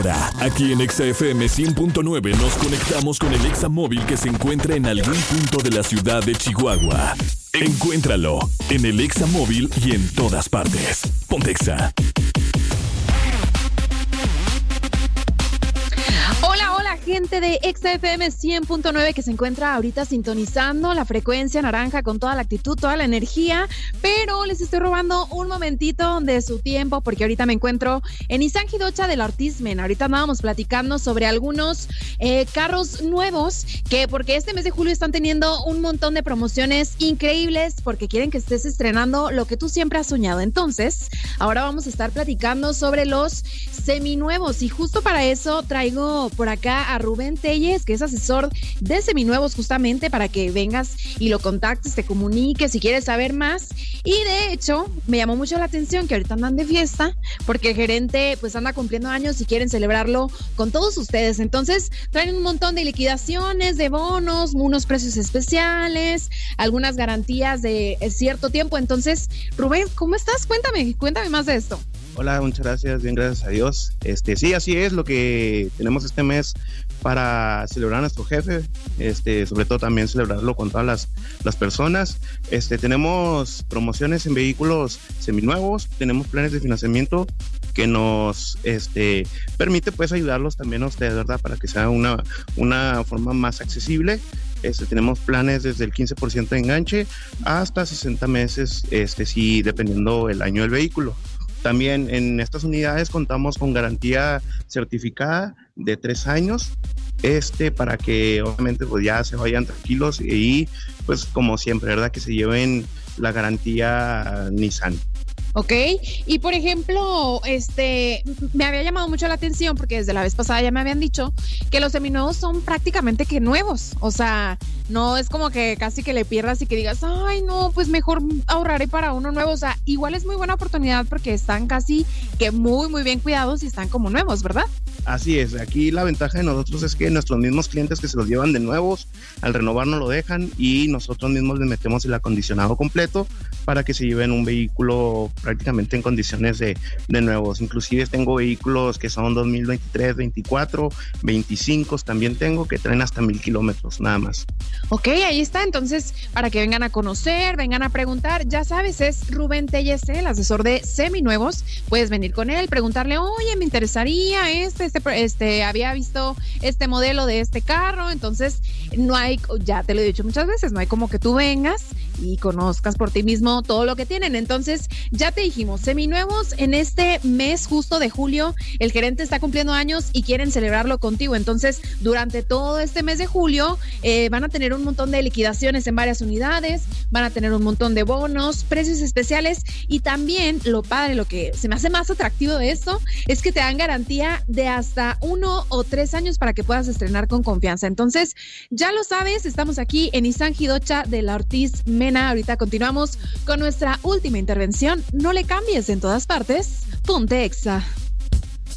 Ahora, aquí en Exa FM 100.9 nos conectamos con el Exa móvil que se encuentra en algún punto de la ciudad de Chihuahua. Encuéntralo en el Exa móvil y en todas partes. Ponte Exa. Hola, gente de Exa FM 100.9 que se encuentra ahorita sintonizando la frecuencia naranja con toda la actitud, toda la energía, pero les estoy robando un momentito de su tiempo porque ahorita me encuentro en Nissan Hidocha de la Ortiz Mena. Ahorita andábamos platicando sobre algunos carros nuevos porque este mes de julio están teniendo un montón de promociones increíbles porque quieren que estés estrenando lo que tú siempre has soñado. Entonces, ahora vamos a estar platicando sobre los seminuevos y justo para eso traigo por acá a Rubén Telles, que es asesor de seminuevos justamente para que vengas y lo contactes, te comuniques si quieres saber más. Y de hecho, me llamó mucho la atención que ahorita andan de fiesta porque el gerente pues anda cumpliendo años y quieren celebrarlo con todos ustedes. Entonces, traen un montón de liquidaciones, de bonos, unos precios especiales, algunas garantías de cierto tiempo. Entonces, Rubén, ¿cómo estás? Cuéntame más de esto. Hola, muchas gracias, bien, gracias a Dios. Sí, así es lo que tenemos este mes para celebrar a nuestro jefe, sobre todo también celebrarlo con todas las personas. Tenemos promociones en vehículos seminuevos, tenemos planes de financiamiento que nos permite pues ayudarlos también a ustedes, ¿verdad? Para que sea una forma más accesible. Tenemos planes desde el 15% de enganche hasta 60 meses, sí, dependiendo el año del vehículo. También en estas unidades contamos con garantía certificada de 3 años, para que obviamente pues ya se vayan tranquilos y pues como siempre, ¿verdad? Que se lleven la garantía Nissan. Ok, y por ejemplo, me había llamado mucho la atención porque desde la vez pasada ya me habían dicho que los seminuevos son prácticamente que nuevos, o sea, no es como que casi que le pierdas y que digas, ay no, pues mejor ahorraré para uno nuevo, o sea, igual es muy buena oportunidad porque están casi que muy muy bien cuidados y están como nuevos, ¿verdad? Así es, aquí la ventaja de nosotros es que nuestros mismos clientes que se los llevan de nuevos, al renovar no lo dejan y nosotros mismos les metemos el acondicionado completo para que se lleven un vehículo prácticamente en condiciones de nuevos. Inclusive tengo vehículos que son 2023, 24, 25 también tengo que traen hasta 1,000 kilómetros nada más. Ok, ahí está, entonces para que vengan a conocer, vengan a preguntar, ya sabes, es Rubén Telles, el asesor de seminuevos, puedes venir con él, preguntarle, oye, me interesaría había visto este modelo de este carro, entonces no hay, ya te lo he dicho muchas veces, no hay como que tú vengas y conozcas por ti mismo todo lo que tienen. Entonces, ya te dijimos, seminuevos en este mes justo de julio, el gerente está cumpliendo años y quieren celebrarlo contigo. Entonces, durante todo este mes de julio, van a tener un montón de liquidaciones en varias unidades, van a tener un montón de bonos, precios especiales y también lo padre, lo que se me hace más atractivo de esto, es que te dan garantía de hasta 1 o 3 años para que puedas estrenar con confianza. Entonces, ya lo sabes, estamos aquí en Nissan Hidocha de la Ortiz Mena. Ahorita continuamos con nuestra última intervención. No le cambies, en todas partes. Ponte Exa.